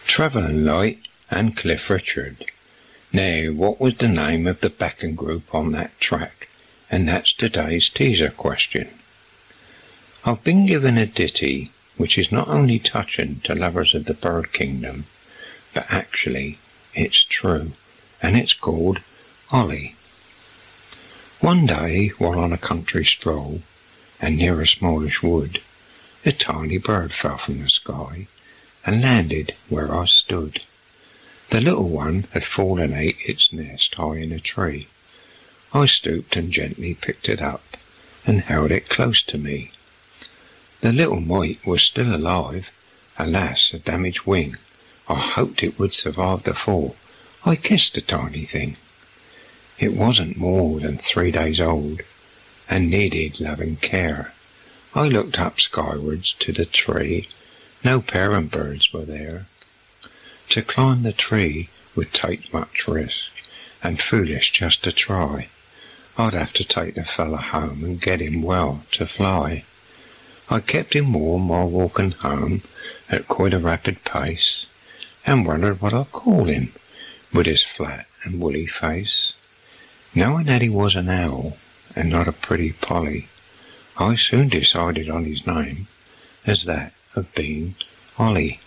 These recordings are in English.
Travelling Light and Cliff Richard. Now, what was the name of the backing group on that track? And that's today's teaser question. I've been given a ditty which is not only touching to lovers of the bird kingdom, but actually it's true, and it's called Ollie. One day, while on a country stroll, and near a smallish wood, a tiny bird fell from the sky and landed where I stood. The little one had fallen ate its nest high in a tree. I stooped and gently picked it up and held it close to me. The little mite was still alive. Alas, a damaged wing. I hoped it would survive the fall. I kissed the tiny thing. It wasn't more than 3 days old, and needed loving care. I looked up skywards to the tree. No parent birds were there. To climb the tree would take much risk, and foolish just to try. I'd have to take the fella home and get him well to fly. I kept him warm while walking home at quite a rapid pace, and wondered what I'd call him, with his flat and woolly face. Knowing that he was an owl, and not a pretty Polly, I soon decided on his name as that of being Ollie.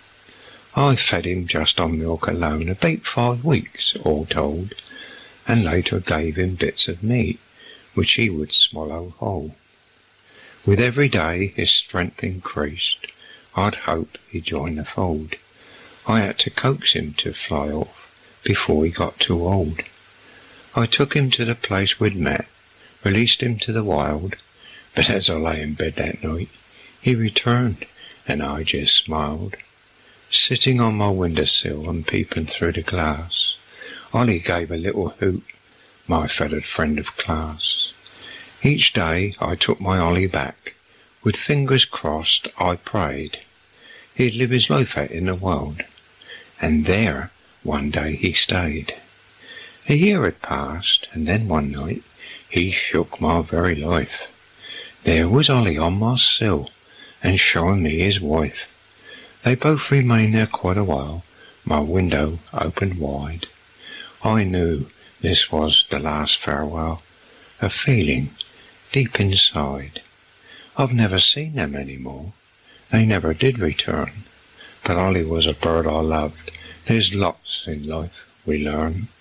I fed him just on milk alone about 5 weeks, all told, and later gave him bits of meat, which he would swallow whole. With every day his strength increased. I'd hoped he'd join the fold. I had to coax him to fly off before he got too old. I took him to the place we'd met, released him to the wild, but as I lay in bed that night, he returned, and I just smiled. Sitting on my windowsill and peeping through the glass, Ollie gave a little hoot, my feathered friend of class. Each day I took my Ollie back. With fingers crossed I prayed he'd live his life out in the world, and there one day he stayed. A year had passed, and then one night he shook my very life. There was Ollie on my sill, and showing me his wife. They both remained there quite a while, my window opened wide. I knew this was the last farewell, a feeling deep inside. I've never seen them any more, they never did return, but Ollie was a bird I loved. There's lots in life we learn.